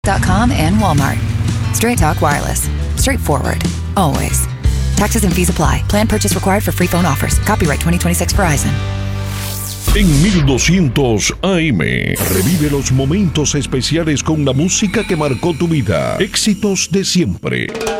.com and Walmart. Straight Talk Wireless. Straightforward. Always. Taxes and fees apply. Plan purchase required for free phone offers. Copyright 2026 Verizon. En 1200 AM, revive los momentos especiales con la música que marcó tu vida. Éxitos de siempre.